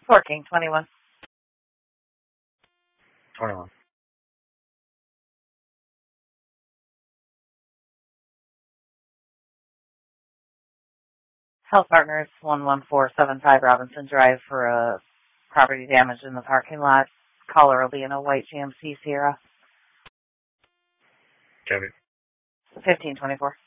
Working, 21. 21. Health Partners, 11475 Robinson Drive for property damage in the parking lot. Caller will be in a white GMC Sierra. Copy. 1524.